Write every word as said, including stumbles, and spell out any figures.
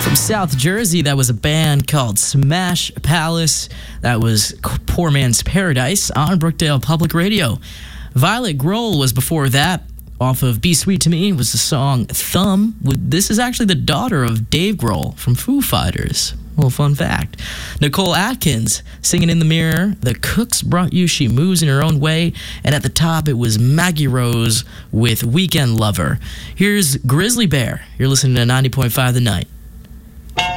South Jersey, that was a band called Smash Palace. That was Poor Man's Paradise on Brookdale Public Radio. Violet Grohl was before that. Off of Be Sweet to Me was the song Thumb. This is actually the daughter of Dave Grohl from Foo Fighters. Little fun fact. Nicole Atkins singing In the Mirror. The Cooks brought you She Moves in Her Own Way. And at the top, it was Maggie Rose with Weekend Lover. Here's Grizzly Bear. You're listening to ninety point five The Night.